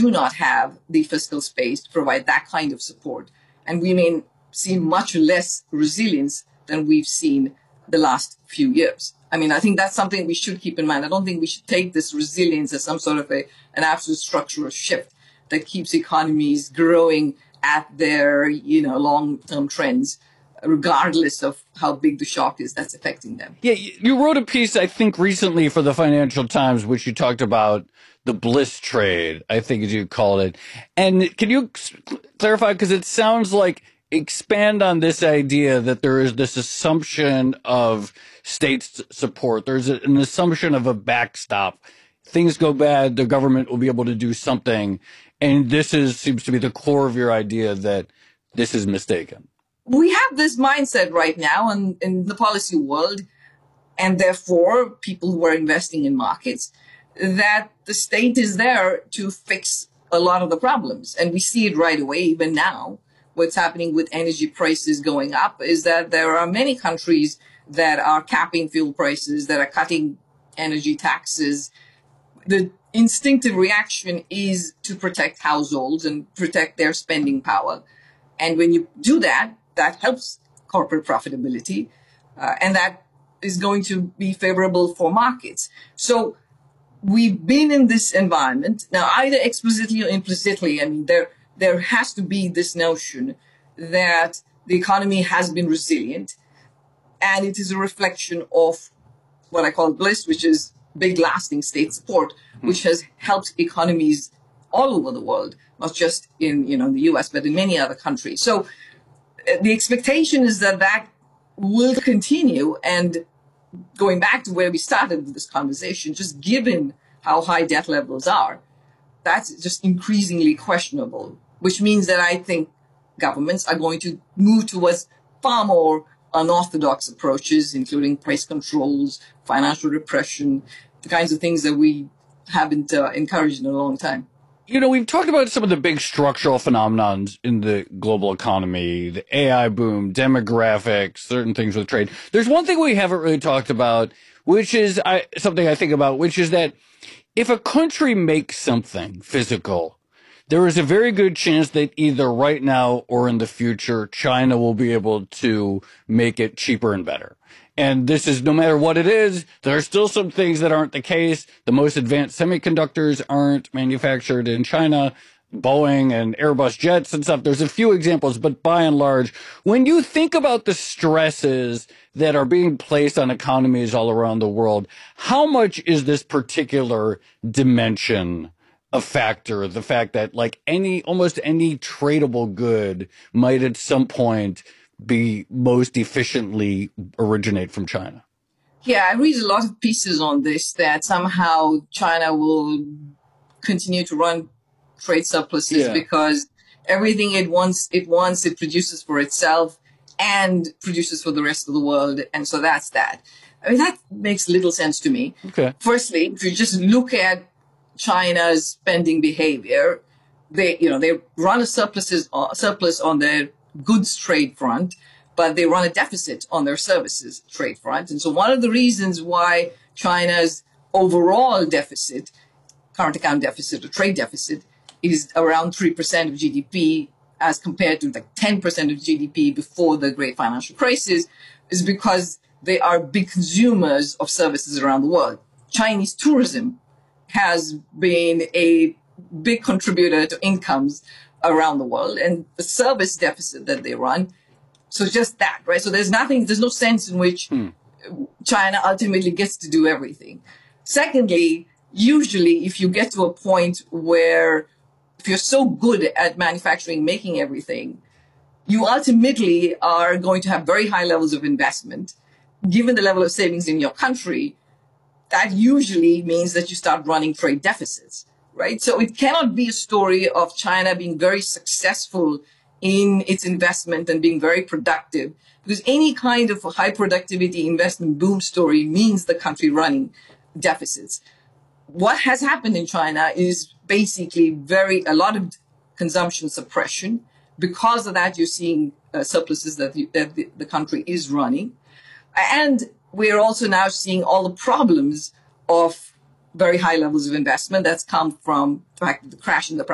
do not have the fiscal space to provide that kind of support. And we may see much less resilience than we've seen the last few years. I mean, I think that's something we should keep in mind. I don't think we should take this resilience as some sort of an absolute structural shift that keeps economies growing at their, long-term trends, regardless of how big the shock is that's affecting them. Yeah, you wrote a piece, I think, recently for the Financial Times, which you talked about the bliss trade, I think as you called it. And can you clarify, because it sounds like, expand on this idea that there is this assumption of state support. There's an assumption of a backstop. Things go bad, the government will be able to do something. And this seems to be the core of your idea that this is mistaken. We have this mindset right now in the policy world, and therefore people who are investing in markets, that the state is there to fix a lot of the problems. And we see it right away, even now. What's happening with energy prices going up is that there are many countries that are capping fuel prices, that are cutting energy taxes. The instinctive reaction is to protect households and protect their spending power. And when you do that, that helps corporate profitability, and that is going to be favorable for markets. So we've been in this environment now, either explicitly or implicitly. I mean, there has to be this notion that the economy has been resilient, and it is a reflection of what I call bliss, which is big, lasting state support, which has helped economies all over the world, not just in the US, but in many other countries. So the expectation is that will continue. And going back to where we started with this conversation, just given how high debt levels are, that's just increasingly questionable, which means that I think governments are going to move towards far more unorthodox approaches, including price controls, financial repression, the kinds of things that we haven't encouraged in a long time. We've talked about some of the big structural phenomenons in the global economy, the AI boom, demographics, certain things with trade. There's one thing we haven't really talked about, which is something I think about, which is that if a country makes something physical, there is a very good chance that either right now or in the future, China will be able to make it cheaper and better. And this is no matter what it is, there are still some things that aren't the case. The most advanced semiconductors aren't manufactured in China. Boeing and Airbus jets and stuff. There's a few examples, but by and large, when you think about the stresses that are being placed on economies all around the world, how much is this particular dimension a factor? The fact that almost any tradable good might at some point be most efficiently originate from China. Yeah, I read a lot of pieces on this, that somehow China will continue to run trade surpluses because everything it wants, it produces for itself and produces for the rest of the world. And so that's that. I mean, that makes little sense to me. Okay. Firstly, if you just look at China's spending behavior, they run a surplus on their goods trade front, but they run a deficit on their services trade front. And so one of the reasons why China's overall deficit, current account deficit or trade deficit, is around 3% of GDP as compared to 10% of GDP before the great financial crisis, is because they are big consumers of services around the world. Chinese tourism has been a big contributor to incomes around the world, and the service deficit that they run. So just that, right? So there's no sense in which China ultimately gets to do everything. Secondly, usually if you get to a point where if you're so good at manufacturing, making everything, you ultimately are going to have very high levels of investment. Given the level of savings in your country, that usually means that you start running trade deficits, right? So it cannot be a story of China being very successful in its investment and being very productive, because any kind of high productivity investment boom story means the country running deficits. What has happened in China is basically a lot of consumption suppression. Because of that, you're seeing surpluses that the country is running. And we're also now seeing all the problems of very high levels of investment that's come from the fact that the crash in the